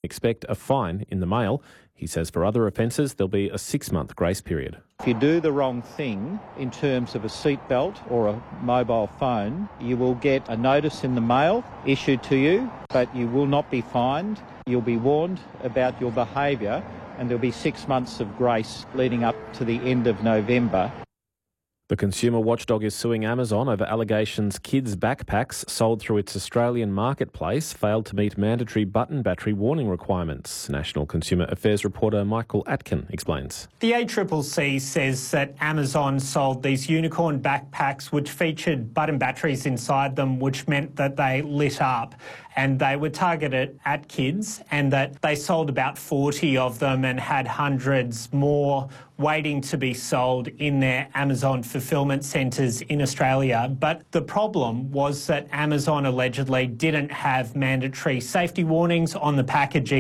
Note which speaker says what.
Speaker 1: expect a fine in the mail. He says for other offences, there'll be a 6-month grace period.
Speaker 2: If you do the wrong thing in terms of a seatbelt or a mobile phone, you will get a notice in the mail issued to you, but you will not be fined. You'll be warned about your behaviour, and there'll be 6 months of grace leading up to the end of November.
Speaker 1: The consumer watchdog is suing Amazon over allegations kids' backpacks sold through its Australian marketplace failed to meet mandatory button battery warning requirements. National Consumer Affairs reporter Michael Atkin explains.
Speaker 3: The ACCC says that Amazon sold these unicorn backpacks which featured button batteries inside them, which meant that they lit up, and they were targeted at kids, and that they sold about 40 of them and had hundreds more waiting to be sold in their Amazon fulfillment centres in Australia. But the problem was that Amazon allegedly didn't have mandatory safety warnings on the packaging.